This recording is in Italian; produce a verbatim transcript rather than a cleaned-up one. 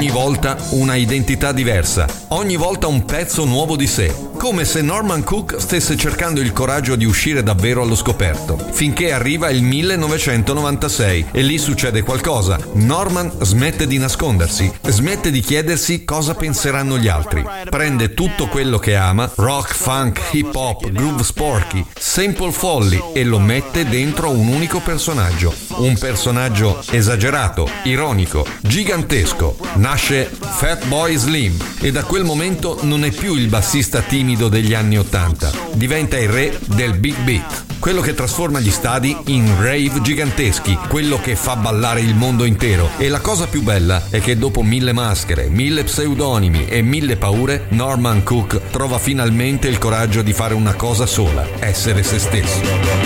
ogni volta una identità diversa, ogni volta un pezzo nuovo di sé, come se Norman Cook stesse cercando il coraggio di uscire davvero allo scoperto, finché arriva il millenovecentonovantasei e lì succede qualcosa. Norman smette di nascondersi, smette di chiedersi cosa penseranno gli altri, prende tutto quello che ama, rock, funk, hip hop, groove sporky, sample folli, e lo mette dentro un unico personaggio, un personaggio esagerato, ironico, gigantesco. Nasce Fatboy Slim e da quel momento non è più il bassista timido degli anni ottanta, diventa il re del big beat, quello che trasforma gli stadi in rave giganteschi, quello che fa ballare il mondo intero. E la cosa più bella è che dopo mille maschere, mille pseudonimi e mille paure, Norman Cook trova finalmente il coraggio di fare una cosa sola: essere se stesso.